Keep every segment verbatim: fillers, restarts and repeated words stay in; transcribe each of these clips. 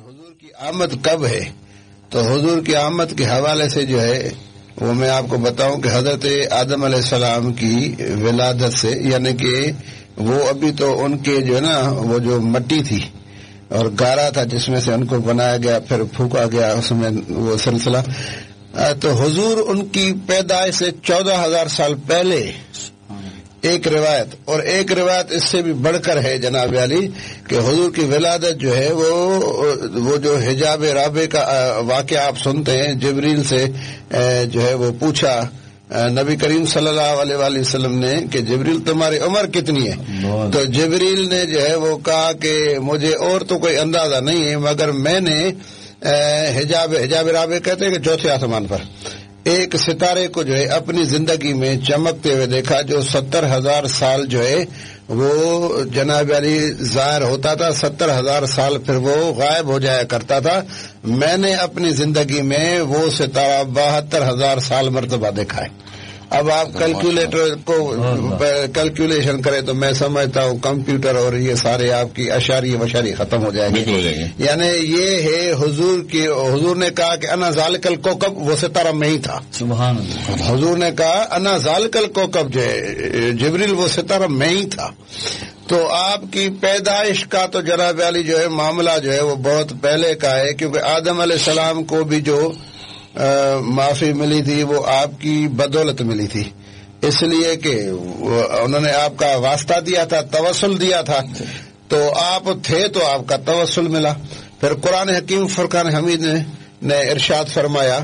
حضور کی آمد کب ہے، تو حضور کی آمد کے حوالے سے جو ہے وہ میں آپ کو بتاؤں کہ حضرت آدم علیہ السلام کی ولادت سے، یعنی کہ وہ ابھی تو ان کے جو ہے نا وہ جو مٹی تھی اور گارا تھا جس میں سے ان کو بنایا گیا، پھر پھونکا گیا اس میں وہ سلسلہ، تو حضور ان کی پیدائش سے چودہ ہزار سال پہلے ایک روایت، اور ایک روایت اس سے بھی بڑھ کر ہے جناب علی کہ حضور کی ولادت جو ہے وہ وہ جو حجاب رابع کا واقعہ آپ سنتے ہیں، جبریل سے جو ہے وہ پوچھا نبی کریم صلی اللہ علیہ وآلہ وسلم نے کہ جبریل تمہاری عمر کتنی ہے، تو جبریل نے جو ہے وہ کہا کہ مجھے اور تو کوئی اندازہ نہیں ہے، مگر میں نے حجاب حجاب رابع کہتے ہیں کہ چوتھے آسمان پر ایک ستارے کو جو ہے اپنی زندگی میں چمکتے ہوئے دیکھا جو ستر ہزار سال جو ہے وہ جناب علی ظاہر ہوتا تھا، ستر ہزار سال پھر وہ غائب ہو جایا کرتا تھا۔ میں نے اپنی زندگی میں وہ ستارہ بہتر ہزار سال مرتبہ دیکھا ہے۔ اب آپ کیلکولیٹر کو کیلکولیشن کریں تو میں سمجھتا ہوں کمپیوٹر اور یہ سارے آپ کی اشاری وشاری ختم ہو جائیں گے، یعنی یہ ہے حضور کی، حضور نے کہا کہ انا ذالک الکوکب، وہ ستارہ میں ہی تھا، سبحان اللہ۔ حضور نے کہا انا ذالک الکوکب، جو ہے جبریل وہ ستارہ میں ہی تھا۔ تو آپ کی پیدائش کا تو جناب علی جو ہے معاملہ جو ہے وہ بہت پہلے کا ہے، کیونکہ آدم علیہ السلام کو بھی جو معافی ملی تھی وہ آپ کی بدولت ملی تھی، اس لیے کہ انہوں نے آپ کا واسطہ دیا تھا، توسل دیا تھا، تو آپ تھے تو آپ کا توسل ملا۔ پھر قرآن حکیم فرقان حمید نے, نے ارشاد فرمایا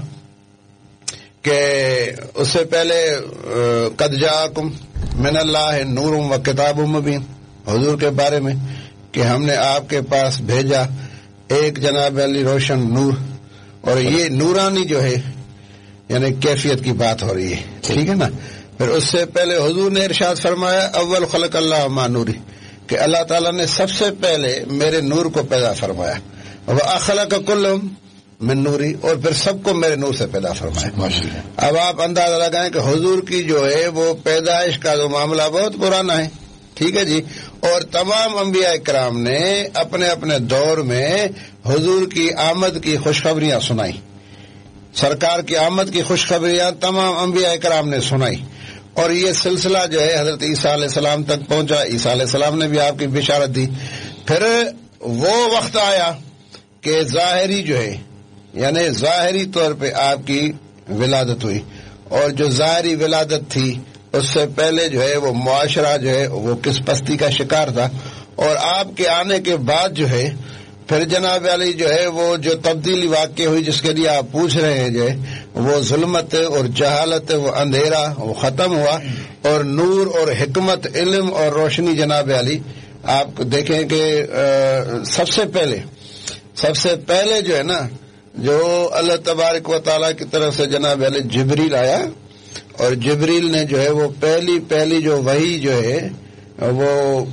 کہ اس سے پہلے قد جاءکم من اللہ نور و کتاب مبین، حضور کے بارے میں کہ ہم نے آپ کے پاس بھیجا ایک جناب علی روشن نور، اور یہ نورانی جو ہے یعنی کیفیت کی بات ہو رہی ہے، ٹھیک ہے نا۔ پھر اس سے پہلے حضور نے ارشاد فرمایا اول خلق اللہ ما نوری، کہ اللہ تعالیٰ نے سب سے پہلے میرے نور کو پیدا فرمایا، وَأَخْلَقَ كُلُّهُم من نوری، اور پھر سب کو میرے نور سے پیدا فرمایا۔ اب آپ اندازہ لگائیں کہ حضور کی جو ہے وہ پیدائش کا جو معاملہ بہت پرانا ہے، ٹھیک ہے جی، اور تمام انبیاء کرام نے اپنے اپنے دور میں حضور کی آمد کی خوشخبریاں سنائی، سرکار کی آمد کی خوشخبریاں تمام انبیاء کرام نے سنائی، اور یہ سلسلہ جو ہے حضرت عیسیٰ علیہ السلام تک پہنچا، عیسیٰ علیہ السلام نے بھی آپ کی بشارت دی۔ پھر وہ وقت آیا کہ ظاہری جو ہے یعنی ظاہری طور پہ آپ کی ولادت ہوئی، اور جو ظاہری ولادت تھی اس سے پہلے جو ہے وہ معاشرہ جو ہے وہ کس پستی کا شکار تھا، اور آپ کے آنے کے بعد جو ہے پھر جناب علی جو ہے وہ جو تبدیلی واقع ہوئی جس کے لیے آپ پوچھ رہے ہیں، جو ہے وہ ظلمت اور جہالت، وہ اندھیرا وہ ختم ہوا، اور نور اور حکمت، علم اور روشنی جناب علی آپ دیکھیں کہ سب سے پہلے سب سے پہلے جو ہے نا جو اللہ تبارک و تعالیٰ کی طرف سے جناب علی جبریل آیا، اور جبریل نے جو ہے وہ پہلی پہلی جو وحی جو ہے وہ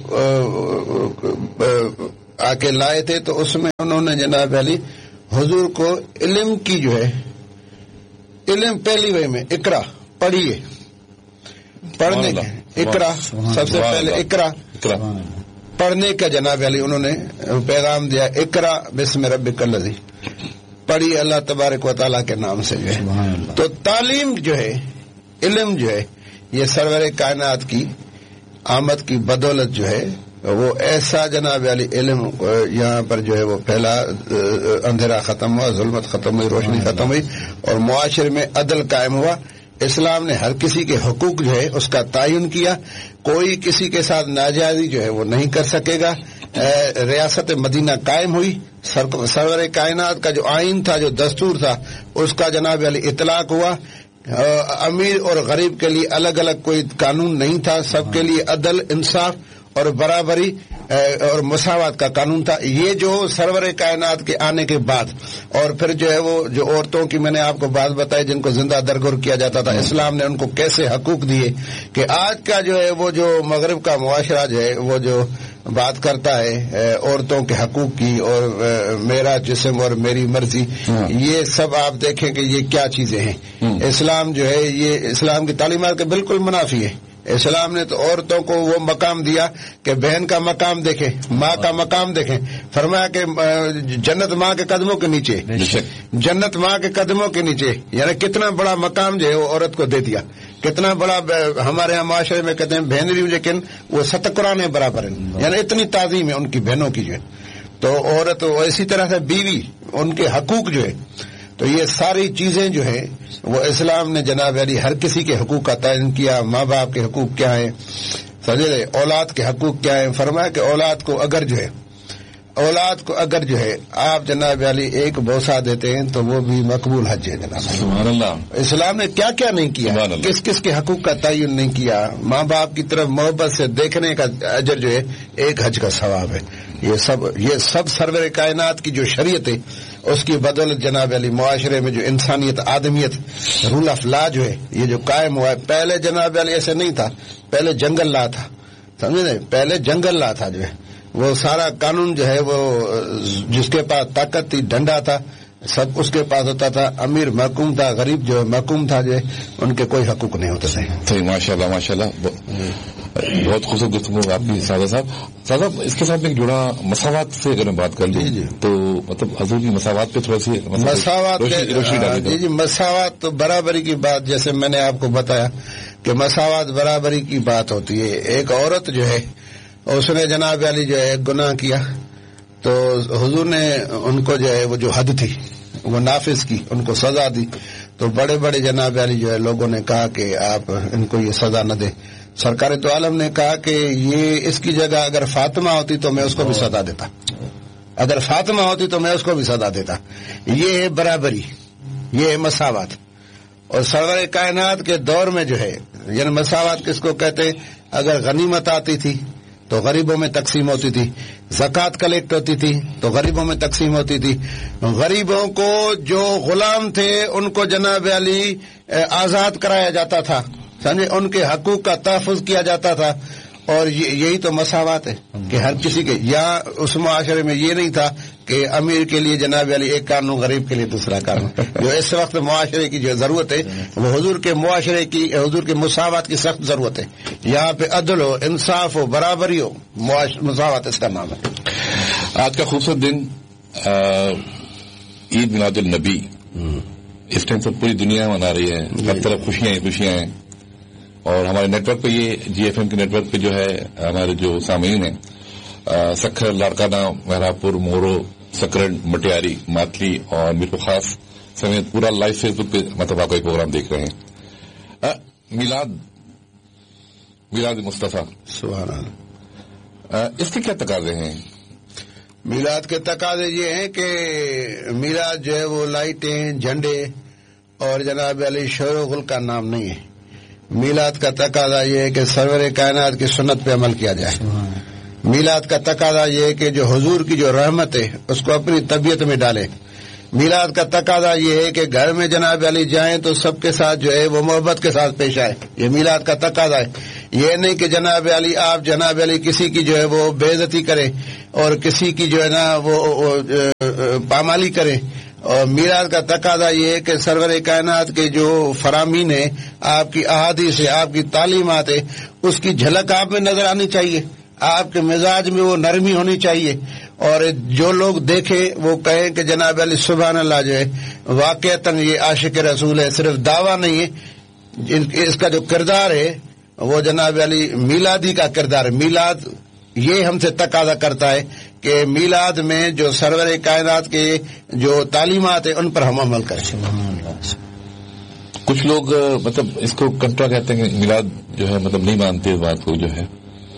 آ کے لائے تھے، تو اس میں انہوں نے جناب علی حضور کو علم کی جو ہے علم پہلی وحی میں اقرا پڑھیے، پڑھنے کا اقرا، سب سے پہلے اقرا پڑھنے کا جناب علی انہوں نے پیغام دیا، اقرا بسم ربک الذی، پڑھی اللہ تبارک و تعالیٰ کے نام سے جو ہے۔ تو تعلیم جو ہے، علم جو ہے، یہ سرور کائنات کی آمد کی بدولت جو ہے وہ ایسا جناب علی علم یہاں پر جو ہے وہ پھیلا، اندھیرا ختم ہوا، ظلمت ختم ہوئی، روشنی ختم ہوئی، اور معاشرے میں عدل قائم ہوا۔ اسلام نے ہر کسی کے حقوق جو ہے اس کا تعین کیا، کوئی کسی کے ساتھ ناجائزی جو ہے وہ نہیں کر سکے گا۔ ریاست مدینہ قائم ہوئی، سرور کائنات کا جو آئین تھا، جو دستور تھا، اس کا جناب علی اطلاق ہوا۔ امیر اور غریب کے لیے الگ الگ کوئی قانون نہیں تھا، سب کے لیے عدل، انصاف اور برابری اور مساوات کا قانون تھا۔ یہ جو سرور کائنات کے آنے کے بعد، اور پھر جو ہے وہ جو عورتوں کی میں نے آپ کو بات بتائی جن کو زندہ درگور کیا جاتا تھا، اسلام نے ان کو کیسے حقوق دیے، کہ آج کا جو ہے وہ جو مغرب کا معاشرہ جو ہے وہ جو بات کرتا ہے عورتوں کے حقوق کی اور میرا جسم اور میری مرضی، یہ سب آپ دیکھیں کہ یہ کیا چیزیں ہیں۔ اسلام جو ہے یہ اسلام کی تعلیمات کے بالکل منافی ہے، اسلام نے تو عورتوں کو وہ مقام دیا کہ بہن کا مقام دیکھیں، ماں کا مقام دیکھیں. فرمایا کہ جنت ماں کے قدموں کے نیچے، جنت ماں کے قدموں کے نیچے. یعنی کتنا بڑا مقام جو ہے وہ عورت کو دے دیا. کتنا بڑا ہمارے یہاں معاشرے میں کہتے ہیں بہنری، لیکن وہ ست قرآن برابر ہے. یعنی اتنی تعظیم ہے ان کی بہنوں کی جو ہے. تو عورت اسی طرح سے بیوی، ان کے حقوق جو ہے. تو یہ ساری چیزیں جو ہے وہ اسلام نے جناب علی ہر کسی کے حقوق کا تعین کیا. ماں باپ کے حقوق کیا ہیں، سمجھے، اولاد کے حقوق کیا ہیں. فرمایا کہ اولاد کو اگر جو ہے اولاد کو اگر جو ہے آپ جناب علی ایک بوسہ دیتے ہیں تو وہ بھی مقبول حج ہے جناب. سبحان اللہ. اسلام نے کیا کیا نہیں کیا، کس کس کے حقوق کا تعین نہیں کیا. ماں باپ کی طرف محبت سے دیکھنے کا اجر جو ہے ایک حج کا ثواب ہے. یہ سب یہ سب سرور کائنات کی جو شریعت ہے اس کی بدولت جناب علی معاشرے میں جو انسانیت، آدمیت، رول آف لا جو ہے یہ جو قائم ہوا ہے. پہلے جناب علی ایسے نہیں تھا. پہلے جنگل لا تھا، سمجھے، پہلے جنگل لا تھا جو ہے. وہ سارا قانون جو ہے وہ جس کے پاس طاقت تھی، ڈنڈا تھا، سب اس کے پاس ہوتا تھا. امیر محکوم تھا، غریب جو ہے محکوم تھا. جو ہے ان کے کوئی حقوق نہیں ہوتے تھے. ماشاء اللہ ماشاء اللہ، بہت خوبصورت گفتگو آپ کی سادہ صاحب. سادہ صاحب، اس کے ساتھ ایک جڑا مساوات سے اگر میں بات کر لوں تو مطلب حضور کی مساوات پہ تھوڑا سی مساوات جی جی مساوات تو برابری کی بات، جیسے میں نے آپ کو بتایا کہ مساوات برابری کی بات ہوتی ہے. ایک عورت جو ہے اس نے جناب علی جو ہے گناہ کیا تو حضور نے ان کو جو ہے وہ جو حد تھی وہ نافذ کی، ان کو سزا دی. تو بڑے بڑے جناب علی جو ہے لوگوں نے کہا کہ آپ ان کو یہ سزا نہ دیں. سرکار تو عالم نے کہا کہ یہ اس کی جگہ اگر فاطمہ ہوتی تو میں اس کو بھی سزا دیتا، اگر فاطمہ ہوتی تو میں اس کو بھی سزا دیتا. یہ ہے برابری، یہ ہے مساوات. اور سرور کائنات کے دور میں جو ہے یعنی مساوات کس کو کہتے ہیں؟ اگر غنیمت آتی تھی تو غریبوں میں تقسیم ہوتی تھی، زکوٰۃ کلیکٹ ہوتی تھی تو غریبوں میں تقسیم ہوتی تھی. غریبوں کو جو غلام تھے ان کو جناب علی آزاد کرایا جاتا تھا، سمجھے، ان کے حقوق کا تحفظ کیا جاتا تھا. اور یہی تو مساوات ہے کہ ہر کسی کے. یہاں اس معاشرے میں یہ نہیں تھا کہ امیر کے لیے جناب علی ایک قانون، غریب کے لیے دوسرا قانون. جو اس وقت معاشرے کی جو ضرورت ہے وہ حضور کے معاشرے کی، حضور کے مساوات کی سخت ضرورت ہے. یہاں پہ عدل ہو، انصاف ہو، برابری ہو، مساوات اس کا نام ہے. آج کا خوبصورت دن عید میلاد النبی، اس ٹائم سے پوری دنیا منا رہی ہے، ہر طرف خوشیاں ہی خوشیاں ہیں. اور ہمارے نیٹ ورک پہ، یہ جی ایف ایم کے نیٹ ورک پہ جو ہے ہمارے جو سامعین ہیں سکھر، لاڑکانہ، مہراپور، مورو، سکرن، مٹیاری، ماتلی اور میرپور خاص سمیت پورا لائیو فیس بک پہ مطلب آپ کا پروگرام دیکھ رہے ہیں. میلاد میلاد مصطفیٰ، سبحان اللہ، اس کے کیا تقاضے ہیں؟ میلاد کے تقاضے یہ ہیں کہ میلاد جو ہے وہ لائٹیں، جھنڈے اور جناب علی شور و غل کا نام نہیں ہے. میلاد کا تقاضا یہ ہے کہ سرور کائنات کی سنت پہ عمل کیا جائے. میلاد کا تقاضا یہ ہے کہ جو حضور کی جو رحمت ہے اس کو اپنی طبیعت میں ڈالیں. میلاد کا تقاضا یہ ہے کہ گھر میں جناب علی جائیں تو سب کے ساتھ جو ہے وہ محبت کے ساتھ پیش آئے. یہ میلاد کا تقاضا ہے. یہ نہیں کہ جناب علی آپ جناب علی کسی کی جو ہے وہ بے عزتی کریں اور کسی کی جو ہے نا وہ پامالی کریں. اور میلاد کا تقاضا یہ ہے کہ سرور کائنات کے جو فرامین ہیں، آپ کی احادیث ہے، آپ کی تعلیمات ہے، اس کی جھلک آپ میں نظر آنی چاہیے. آپ کے مزاج میں وہ نرمی ہونی چاہیے اور جو لوگ دیکھیں وہ کہیں کہ جناب علی سبحان اللہ جو ہے واقعتاً یہ عاشق رسول ہے. صرف دعویٰ نہیں ہے، اس کا جو کردار ہے وہ جناب علی میلادی کا کردار ہے. میلاد یہ ہم سے تقاضا کرتا ہے کہ میلاد میں جو سرور کائنات کے جو تعلیمات ہیں ان پر ہم عمل کریں. کچھ لوگ مطلب اس کو کنٹرا کہتے ہیں کہ میلاد جو ہے مطلب نہیں مانتے اس بات کو جو ہے.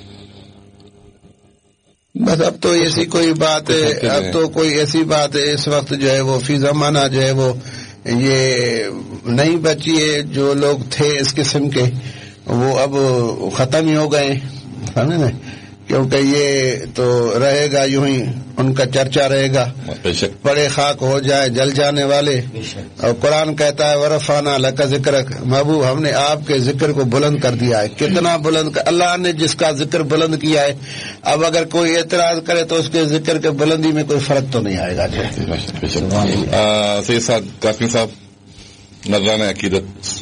بس اب تو ایسی کوئی بات ہے، اب تو کوئی ایسی بات ہے اس وقت جو ہے وہ فی زمانہ جو ہے وہ یہ نہیں بچی ہے. جو لوگ تھے اس قسم کے وہ اب ختم ہی ہو گئے، سمجھے نا، کیونکہ یہ تو رہے گا یوں ہی، ان کا چرچا رہے گا. پڑے خاک ہو جائے جل جانے والے. اور قرآن کہتا ہے ورفعنا لک ذکرک، محبوب ہم نے آپ کے ذکر کو بلند کر دیا ہے. کتنا بلند کر اللہ نے جس کا ذکر بلند کیا ہے. اب اگر کوئی اعتراض کرے تو اس کے ذکر کے بلندی میں کوئی فرق تو نہیں آئے گا. سید صاحب کافی صاحب نذرانہ عقیدت